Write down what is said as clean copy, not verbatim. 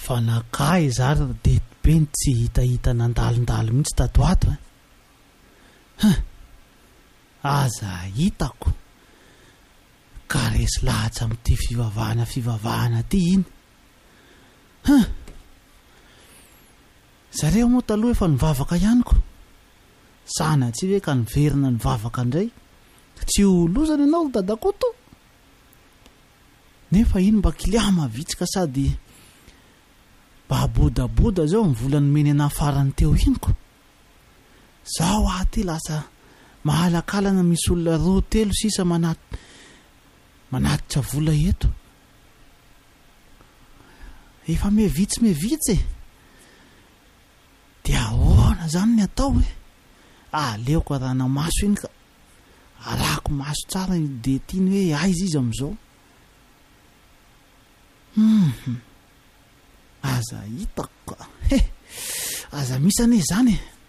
fanakay zary debe ny tsy hitahita nandalondalo mihitsy tatoato aza hitako ka resy lahatra amin'ity fivavahana ty iny zareo moa taloha efa nivavaka ihaniko sana tsy hoe ka niverina nivavaka indray tsy olozana ianao dadakoto nefa iny mba kiliama vitsika sady babodaboda zao mivolany meny anafarany teo iniko zaho aty lasa mahalakalana misy olona 2-3 sisa manatitra vola eto efa mevitsy dia ahoana zany ny atao hoe aleoko arana maso iny ka arako maso tsara de tiany hoe aiza izy am'izao aza hitako aza misy ane zany